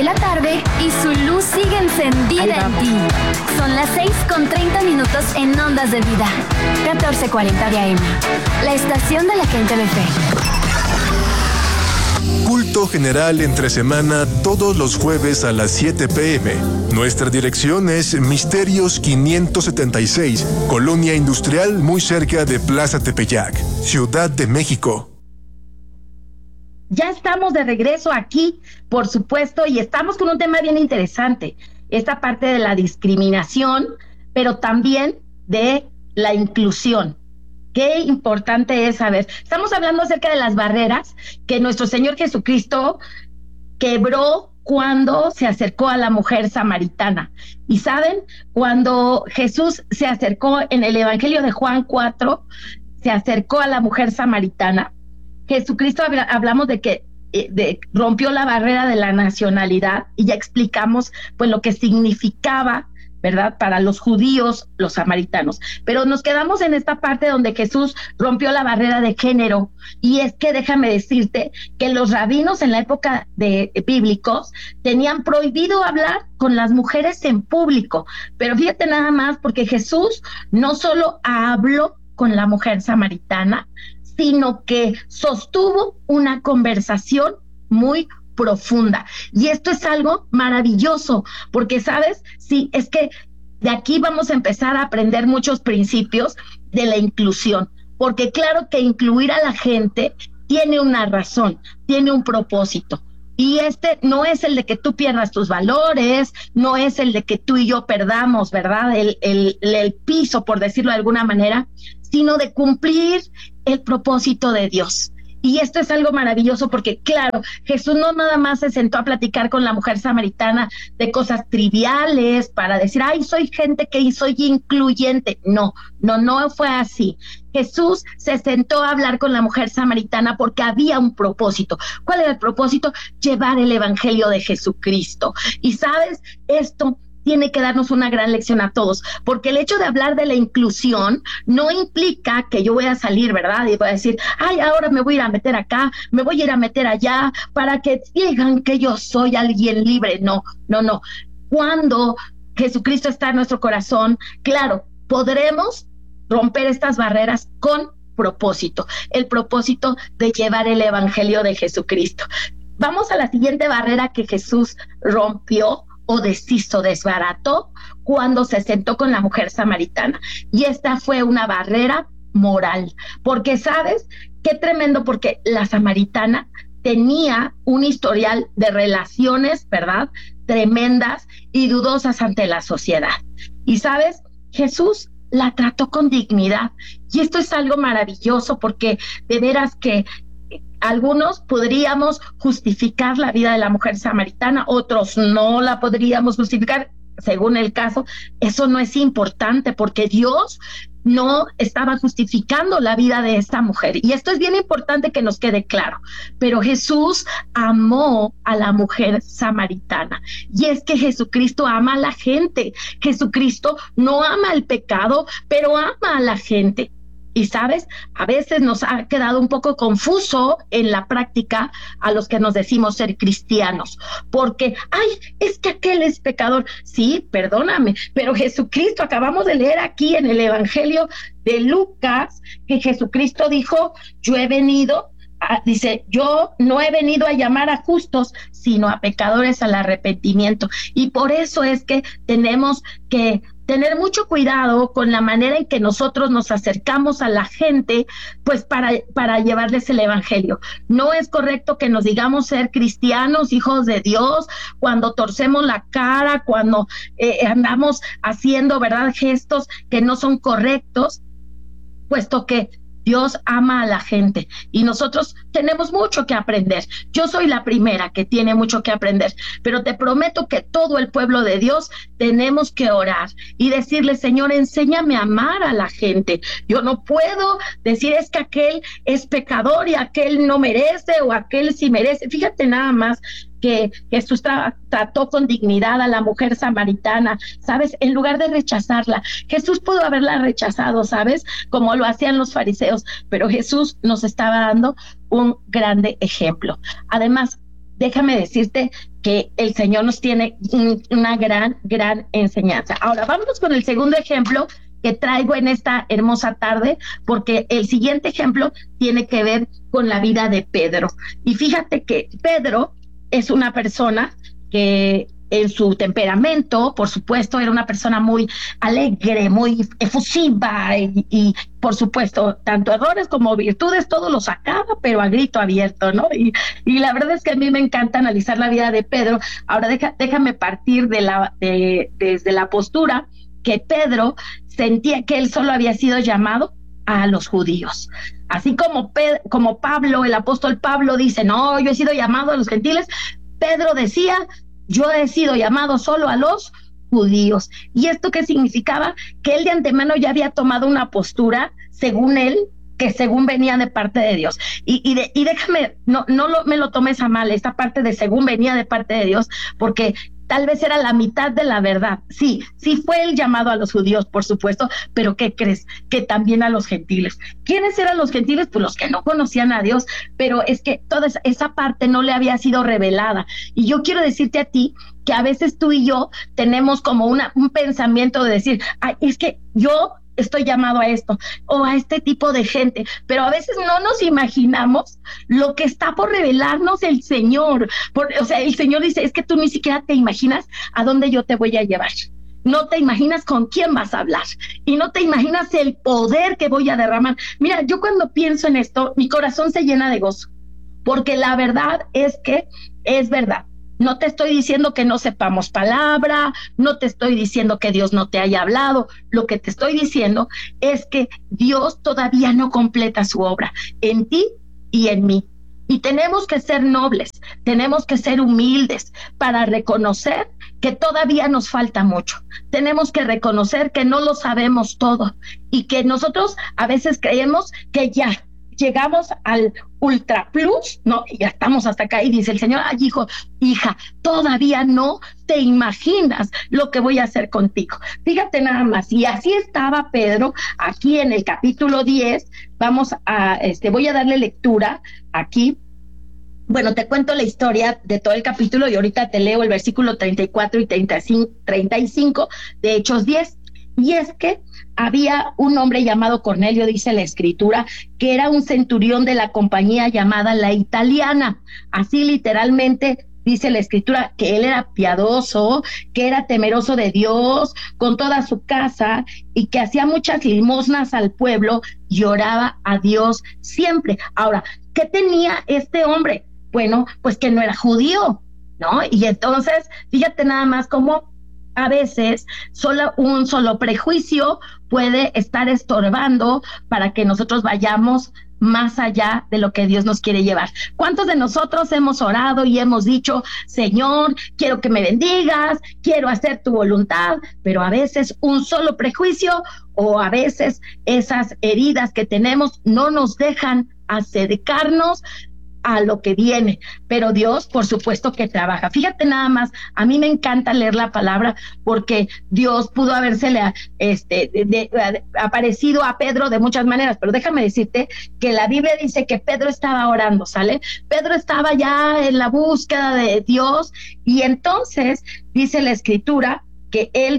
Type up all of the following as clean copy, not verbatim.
la tarde y su luz sigue encendida en ti. Son las 6:30 en Ondas de Vida. 1440 de AM. La estación de la gente de fe. Culto general entre semana todos los jueves a las 7 p.m. Nuestra dirección es Misterios 576, Colonia Industrial, muy cerca de Plaza Tepeyac, Ciudad de México. Ya estamos de regreso aquí, por supuesto, y estamos con un tema bien interesante. Esta parte de la discriminación, pero también de la inclusión. Qué importante es saber. Estamos hablando acerca de las barreras que nuestro Señor Jesucristo quebró cuando se acercó a la mujer samaritana. Y saben, cuando Jesús se acercó en el Evangelio de Juan 4, se acercó a la mujer samaritana, Jesucristo hablamos de que rompió la barrera de la nacionalidad y ya explicamos pues lo que significaba, ¿verdad?, para los judíos, los samaritanos. Pero nos quedamos en esta parte donde Jesús rompió la barrera de género, y es que déjame decirte que los rabinos en la época de bíblicos tenían prohibido hablar con las mujeres en público. Pero fíjate nada más, porque Jesús no solo habló con la mujer samaritana, sino que sostuvo una conversación muy profunda. Y esto es algo maravilloso, porque, ¿sabes? Sí, es que de aquí vamos a empezar a aprender muchos principios de la inclusión, porque claro que incluir a la gente tiene una razón, tiene un propósito. Y este no es el de que tú pierdas tus valores, no es el de que tú y yo perdamos, ¿verdad?, el piso, por decirlo de alguna manera, sino de cumplir el propósito de Dios. Y esto es algo maravilloso porque, claro, Jesús no nada más se sentó a platicar con la mujer samaritana de cosas triviales para decir, ay, soy gente que soy incluyente. No fue así. Jesús se sentó a hablar con la mujer samaritana porque había un propósito. ¿Cuál era el propósito? Llevar el evangelio de Jesucristo. Y sabes, esto tiene que darnos una gran lección a todos, porque el hecho de hablar de la inclusión no implica que yo voy a salir, ¿verdad?, y voy a decir, ay, ahora me voy a ir a meter acá, me voy a ir a meter allá, para que digan que yo soy alguien libre. No. Cuando Jesucristo está en nuestro corazón, claro, podremos romper estas barreras con propósito, el propósito de llevar el evangelio de Jesucristo. Vamos a la siguiente barrera que Jesús rompió o desbarató cuando se sentó con la mujer samaritana. Y esta fue una barrera moral, porque, ¿sabes? Qué tremendo, porque la samaritana tenía un historial de relaciones, ¿verdad?, tremendas y dudosas ante la sociedad. Y, ¿sabes? Jesús la trató con dignidad. Y esto es algo maravilloso, porque de veras que algunos podríamos justificar la vida de la mujer samaritana, otros no la podríamos justificar, según el caso. Eso no es importante, porque Dios no estaba justificando la vida de esta mujer. Y esto es bien importante que nos quede claro. Pero Jesús amó a la mujer samaritana. Y es que Jesucristo ama a la gente. Jesucristo no ama el pecado, pero ama a la gente. Y, ¿sabes? A veces nos ha quedado un poco confuso en la práctica a los que nos decimos ser cristianos, porque, ay, es que aquel es pecador. Sí, perdóname, pero Jesucristo, acabamos de leer aquí en el Evangelio de Lucas, que Jesucristo dijo, yo no he venido a llamar a justos, sino a pecadores al arrepentimiento. Y por eso es que tenemos que tener mucho cuidado con la manera en que nosotros nos acercamos a la gente, pues para llevarles el evangelio. No es correcto que nos digamos ser cristianos, hijos de Dios, cuando torcemos la cara, cuando andamos haciendo, ¿verdad?, gestos que no son correctos, puesto que Dios ama a la gente y nosotros tenemos mucho que aprender. Yo soy la primera que tiene mucho que aprender, pero te prometo que todo el pueblo de Dios tenemos que orar y decirle, Señor, enséñame a amar a la gente. Yo no puedo decir es que aquel es pecador y aquel no merece o aquel sí merece. Fíjate nada más que Jesús trató con dignidad a la mujer samaritana, ¿sabes? En lugar de rechazarla. Jesús pudo haberla rechazado, ¿sabes?, como lo hacían los fariseos, pero Jesús nos estaba dando un grande ejemplo. Además, déjame decirte que el Señor nos tiene una gran enseñanza. Ahora, vámonos con el segundo ejemplo que traigo en esta hermosa tarde, porque el siguiente ejemplo tiene que ver con la vida de Pedro. Y fíjate que Pedro es una persona que en su temperamento, por supuesto, era una persona muy alegre, muy efusiva y por supuesto, tanto errores como virtudes, todo lo sacaba, pero a grito abierto, ¿no? Y la verdad es que a mí me encanta analizar la vida de Pedro. Ahora déjame partir desde la postura que Pedro sentía que él solo había sido llamado a los judíos. Así como Pablo, el apóstol Pablo dice, no, yo he sido llamado a los gentiles, Pedro decía, yo he sido llamado solo a los judíos. ¿Y esto qué significaba? Que él de antemano ya había tomado una postura, según él, que según venía de parte de Dios. Y déjame, me lo tomes a mal, esta parte de según venía de parte de Dios, porque tal vez era la mitad de la verdad. Sí fue el llamado a los judíos, por supuesto, pero ¿qué crees? Que también a los gentiles. ¿Quiénes eran los gentiles? Pues los que no conocían a Dios, pero es que toda esa parte no le había sido revelada. Y yo quiero decirte a ti que a veces tú y yo tenemos como un pensamiento de decir, ay, es que yo estoy llamado a esto o a este tipo de gente, pero a veces no nos imaginamos lo que está por revelarnos el Señor. O sea, el Señor dice, es que tú ni siquiera te imaginas a dónde yo te voy a llevar. No te imaginas con quién vas a hablar y no te imaginas el poder que voy a derramar. Mira, yo cuando pienso en esto, mi corazón se llena de gozo, porque la verdad es que es verdad. No te estoy diciendo que no sepamos palabra, no te estoy diciendo que Dios no te haya hablado. Lo que te estoy diciendo es que Dios todavía no completa su obra en ti y en mí. Y tenemos que ser nobles, tenemos que ser humildes para reconocer que todavía nos falta mucho. Tenemos que reconocer que no lo sabemos todo y que nosotros a veces creemos que ya llegamos al ultra plus, ¿no? Y ya estamos hasta acá y dice el Señor, ay, hija, todavía no te imaginas lo que voy a hacer contigo. Fíjate nada más, y así estaba Pedro aquí en el capítulo 10, voy a darle lectura aquí. Bueno, te cuento la historia de todo el capítulo y ahorita te leo el versículo 34 y 35 de Hechos 10. Y es que había un hombre llamado Cornelio, dice la escritura, que era un centurión de la compañía llamada La Italiana. Así literalmente dice la escritura que él era piadoso, que era temeroso de Dios con toda su casa y que hacía muchas limosnas al pueblo y oraba a Dios siempre. Ahora, ¿qué tenía este hombre? Bueno, pues que no era judío, ¿no? Y entonces, fíjate nada más cómo a veces un solo prejuicio puede estar estorbando para que nosotros vayamos más allá de lo que Dios nos quiere llevar. ¿Cuántos de nosotros hemos orado y hemos dicho, Señor, quiero que me bendigas, quiero hacer tu voluntad? Pero a veces un solo prejuicio o a veces esas heridas que tenemos no nos dejan acercarnos a lo que viene, pero Dios por supuesto que trabaja. Fíjate nada más, a mí me encanta leer la palabra porque Dios pudo habérsele aparecido a Pedro de muchas maneras, pero déjame decirte que la Biblia dice que Pedro estaba orando, ¿sale? Pedro estaba ya en la búsqueda de Dios y entonces dice la escritura que él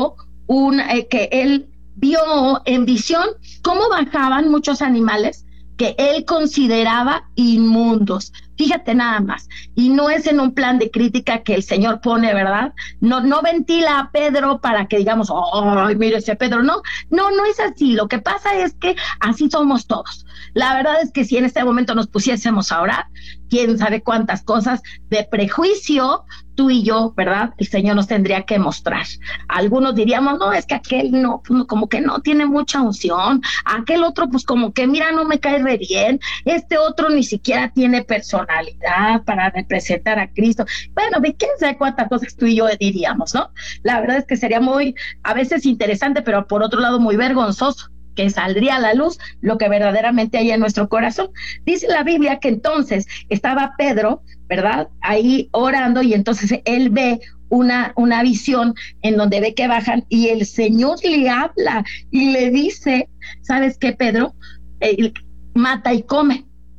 que él vio en visión cómo bajaban muchos animales que él consideraba inmundos. Fíjate nada más, y no es en un plan de crítica que el Señor pone, ¿verdad? No ventila a Pedro para que digamos, ay, mire ese Pedro, no es así. Lo que pasa es que así somos todos. La verdad es que si en este momento nos pusiésemos a orar, quién sabe cuántas cosas de prejuicio tú y yo, ¿verdad? El Señor nos tendría que mostrar. Algunos diríamos, no, es que aquel no, como que no tiene mucha unción, aquel otro pues como que mira, no me cae re bien, este otro ni siquiera tiene personalidad para representar a Cristo. Bueno, de quién sabe cuántas cosas tú y yo diríamos, ¿no? La verdad es que sería muy, a veces interesante, pero por otro lado muy vergonzoso, que saldría a la luz lo que verdaderamente hay en nuestro corazón. Dice la Biblia que entonces estaba Pedro, ¿verdad? Ahí orando y entonces él ve una visión en donde ve que bajan y el Señor le habla y le dice, ¿sabes qué, Pedro? Mata y come.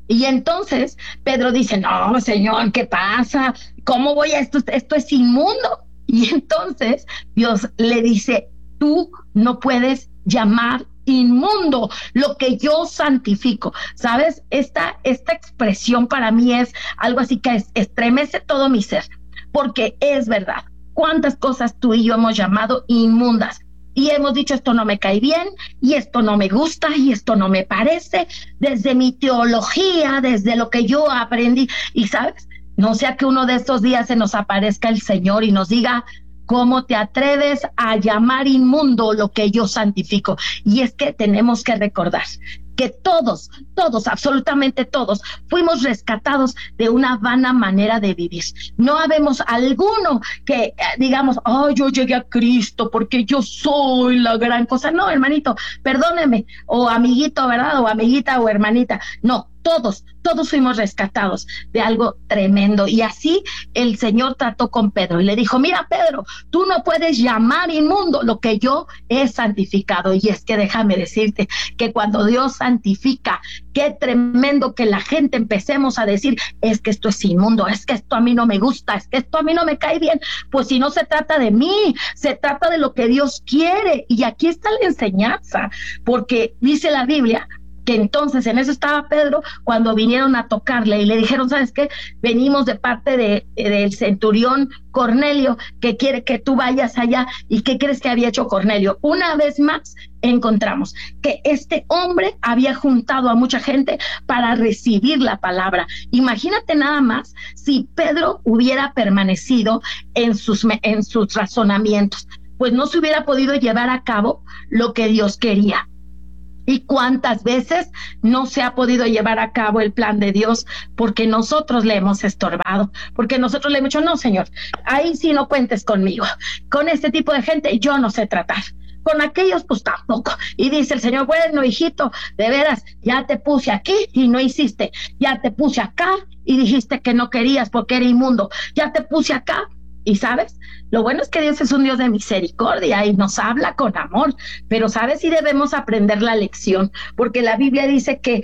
Y entonces Pedro dice, no, Señor, ¿qué pasa? ¿Cómo voy a esto? Esto es inmundo. Y entonces Dios le dice, tú no puedes llamar inmundo lo que yo santifico. ¿Sabes? Esta expresión para mí es algo así que estremece todo mi ser, porque es verdad. ¿Cuántas cosas tú y yo hemos llamado inmundas? Y hemos dicho, esto no me cae bien, y esto no me gusta, y esto no me parece, desde mi teología, desde lo que yo aprendí. Y ¿sabes? No sea que uno de estos días se nos aparezca el Señor y nos diga, ¿cómo te atreves a llamar inmundo lo que yo santifico? Y es que tenemos que recordar que todos, absolutamente todos, fuimos rescatados de una vana manera de vivir. No habemos alguno que digamos, oh, yo llegué a Cristo porque yo soy la gran cosa. No, hermanito, perdóneme, o amiguito, ¿verdad? O amiguita o hermanita. No, todos fuimos rescatados de algo tremendo. Y así el Señor trató con Pedro y le dijo, mira, Pedro, tú no puedes llamar inmundo lo que yo he santificado. Y es que déjame decirte que cuando Dios santifica, qué tremendo que la gente empecemos a decir, es que esto es inmundo, es que esto a mí no me gusta, es que esto a mí no me cae bien. Pues si no se trata de mí, se trata de lo que Dios quiere. Y aquí está la enseñanza, porque dice la Biblia que entonces en eso estaba Pedro cuando vinieron a tocarle y le dijeron, ¿sabes qué? Venimos de parte del centurión Cornelio que quiere que tú vayas allá. ¿Y qué crees que había hecho Cornelio? Una vez más encontramos que este hombre había juntado a mucha gente para recibir la palabra. Imagínate nada más si Pedro hubiera permanecido en sus razonamientos, pues no se hubiera podido llevar a cabo lo que Dios quería. ¿Y cuántas veces no se ha podido llevar a cabo el plan de Dios porque nosotros le hemos estorbado? Porque nosotros le hemos dicho, no, Señor, ahí sí no cuentes conmigo. Con este tipo de gente yo no sé tratar. Con aquellos pues tampoco. Y dice el Señor, bueno, hijito, de veras, ya te puse aquí y no hiciste. Ya te puse acá y dijiste que no querías porque era inmundo. Ya te puse acá. Y ¿sabes? Lo bueno es que Dios es un Dios de misericordia y nos habla con amor, pero ¿sabes? Sí debemos aprender la lección, porque la Biblia dice que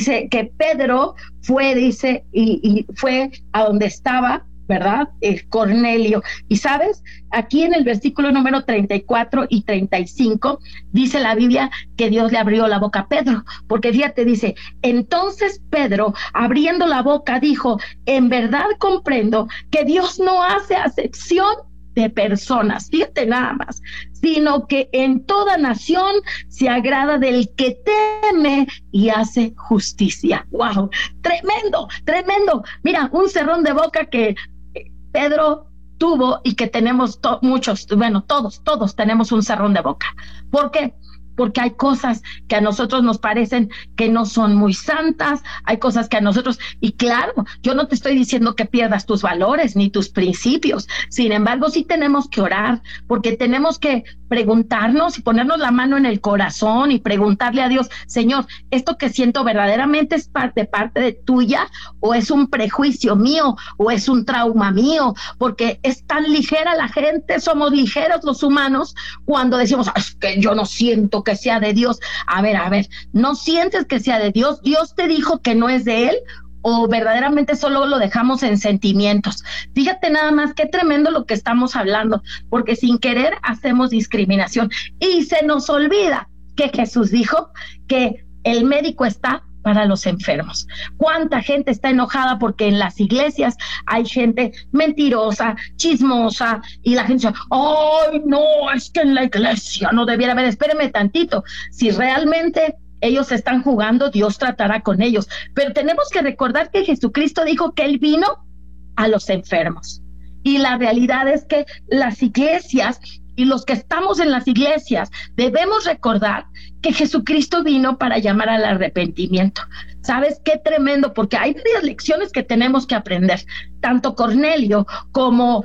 Pedro fue, y fue a donde estaba, ¿verdad? Cornelio. Y ¿sabes? Aquí en el versículo número 34 y 35 dice la Biblia que Dios le abrió la boca a Pedro, porque fíjate, dice, entonces Pedro, abriendo la boca, dijo, en verdad comprendo que Dios no hace acepción de personas, fíjate nada más, sino que en toda nación se agrada del que teme y hace justicia. ¡Wow! Tremendo, tremendo. Mira, un cerrón de boca que Pedro tuvo y que tenemos muchos, bueno, todos tenemos un cerrón de boca. ¿Por qué? Porque hay cosas que a nosotros nos parecen que no son muy santas, hay cosas que a nosotros, y claro, yo no te estoy diciendo que pierdas tus valores ni tus principios, sin embargo sí tenemos que orar, porque tenemos que preguntarnos y ponernos la mano en el corazón y preguntarle a Dios, Señor, ¿esto que siento verdaderamente es parte de tuya o es un prejuicio mío o es un trauma mío? Porque es tan ligera la gente, somos ligeros los humanos cuando decimos, es que yo no siento que sea de Dios. A ver, ¿no sientes que sea de Dios? ¿Dios te dijo que no es de Él? ¿O verdaderamente solo lo dejamos en sentimientos? Fíjate nada más qué tremendo lo que estamos hablando, porque sin querer hacemos discriminación y se nos olvida que Jesús dijo que el médico está para los enfermos. ¿Cuánta gente está enojada porque en las iglesias hay gente mentirosa, chismosa, y la gente dice, ¡ay, no, es que en la iglesia no debiera haber! Espéreme tantito, si realmente ellos están jugando, Dios tratará con ellos, pero tenemos que recordar que Jesucristo dijo que Él vino a los enfermos, y la realidad es que las iglesias y los que estamos en las iglesias debemos recordar que Jesucristo vino para llamar al arrepentimiento. ¿Sabes qué tremendo? Porque hay varias lecciones que tenemos que aprender. Tanto Cornelio como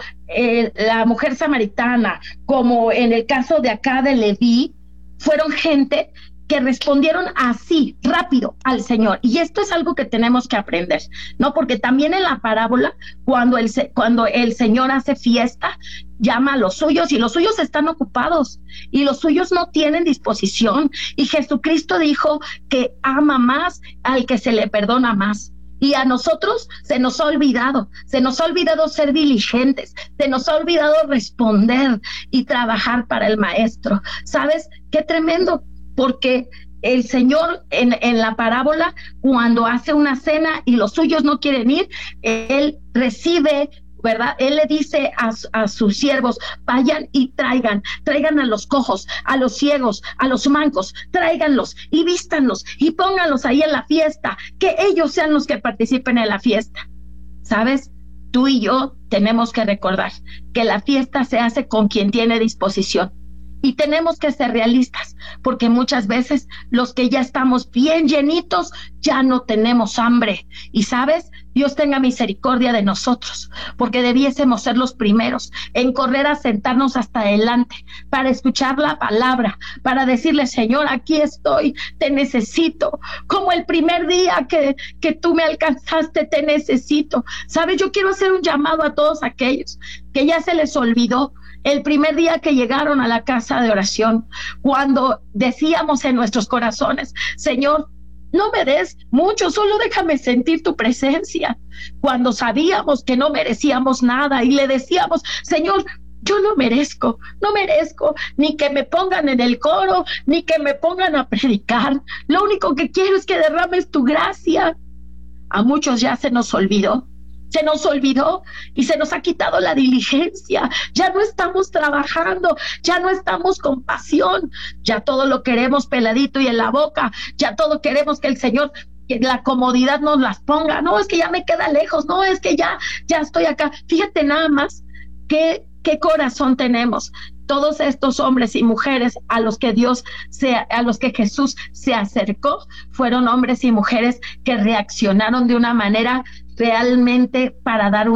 la mujer samaritana, como en el caso de acá de Leví, fueron gente que respondieron así, rápido, al Señor. Y esto es algo que tenemos que aprender, ¿no? Porque también en la parábola, cuando el Señor hace fiesta, llama a los suyos y los suyos están ocupados y los suyos no tienen disposición. Y Jesucristo dijo que ama más al que se le perdona más. Y a nosotros se nos ha olvidado ser diligentes, se nos ha olvidado responder y trabajar para el Maestro. ¿Sabes? Qué tremendo, porque el Señor en la parábola, cuando hace una cena y los suyos no quieren ir, Él recibe, ¿verdad? Él le dice a sus siervos, vayan y traigan a los cojos, a los ciegos, a los mancos, tráiganlos y vístanlos y pónganlos ahí en la fiesta, que ellos sean los que participen en la fiesta. ¿Sabes? Tú y yo tenemos que recordar que la fiesta se hace con quien tiene disposición. Y tenemos que ser realistas, porque muchas veces los que ya estamos bien llenitos, ya no tenemos hambre. Y ¿sabes? Dios tenga misericordia de nosotros, porque debiésemos ser los primeros en correr a sentarnos hasta adelante, para escuchar la palabra, para decirle, Señor, aquí estoy, te necesito. Como el primer día que tú me alcanzaste, te necesito. ¿Sabes? Yo quiero hacer un llamado a todos aquellos que ya se les olvidó el primer día que llegaron a la casa de oración, cuando decíamos en nuestros corazones, Señor, no me des mucho, solo déjame sentir tu presencia. Cuando sabíamos que no merecíamos nada y le decíamos, Señor, yo no merezco ni que me pongan en el coro, ni que me pongan a predicar. Lo único que quiero es que derrames tu gracia. A muchos ya se nos olvidó y se nos ha quitado la diligencia. Ya no estamos trabajando, ya no estamos con pasión, ya todo lo queremos peladito y en la boca, ya todo queremos que el Señor, que la comodidad nos las ponga. No, es que ya me queda lejos, no, es que ya estoy acá. Fíjate nada más qué corazón tenemos. Todos estos hombres y mujeres a los que Jesús se acercó, fueron hombres y mujeres que reaccionaron de una manera realmente para dar